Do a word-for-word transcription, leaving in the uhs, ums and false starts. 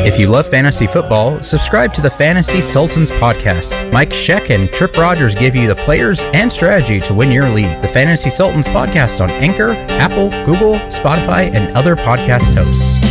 If you love fantasy football, subscribe to the Fantasy Sultans podcast. Mike Sheck and Trip Rogers give you the players and strategy to win your league. The Fantasy Sultans podcast on Anchor, Apple, Google, Spotify, and other podcast hosts.